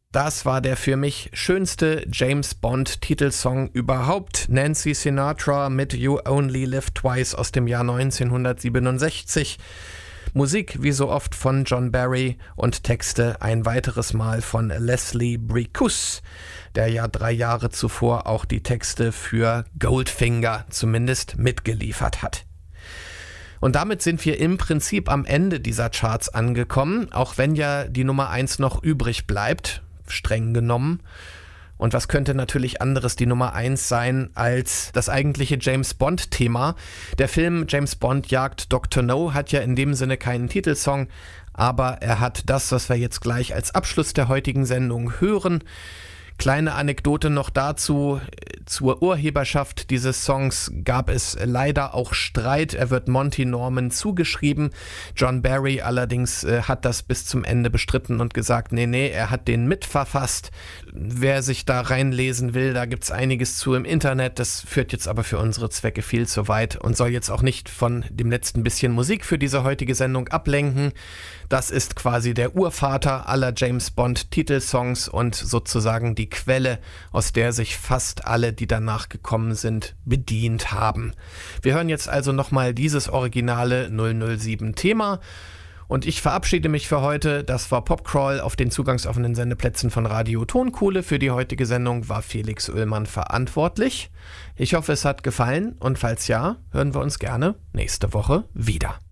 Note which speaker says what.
Speaker 1: Das war der für mich schönste James-Bond-Titelsong überhaupt. Nancy Sinatra mit You Only Live Twice aus dem Jahr 1967. Musik wie so oft von John Barry und Texte ein weiteres Mal von Leslie Bricusse, der ja 3 Jahre zuvor auch die Texte für Goldfinger zumindest mitgeliefert hat. Und damit sind wir im Prinzip am Ende dieser Charts angekommen, auch wenn ja die Nummer 1 noch übrig bleibt. Streng genommen. Und was könnte natürlich anderes die Nummer 1 sein als das eigentliche James-Bond-Thema? Der Film James Bond jagt Dr. No hat ja in dem Sinne keinen Titelsong, aber er hat das, was wir jetzt gleich als Abschluss der heutigen Sendung hören. Kleine Anekdote noch dazu. Zur Urheberschaft dieses Songs gab es leider auch Streit. Er wird Monty Norman zugeschrieben. John Barry allerdings hat das bis zum Ende bestritten und gesagt, nee, er hat den mitverfasst. Wer sich da reinlesen will, da gibt's einiges zu im Internet. Das führt jetzt aber für unsere Zwecke viel zu weit und soll jetzt auch nicht von dem letzten bisschen Musik für diese heutige Sendung ablenken. Das ist quasi der Urvater aller James Bond Titelsongs und sozusagen die Quelle, aus der sich fast alle, die danach gekommen sind, bedient haben. Wir hören jetzt also nochmal dieses originale 007 Thema und ich verabschiede mich für heute. Das war Popcrawl auf den zugangsoffenen Sendeplätzen von Radio Tonkuhle. Für die heutige Sendung war Felix Oehlmann verantwortlich. Ich hoffe, es hat gefallen und falls ja, hören wir uns gerne nächste Woche wieder.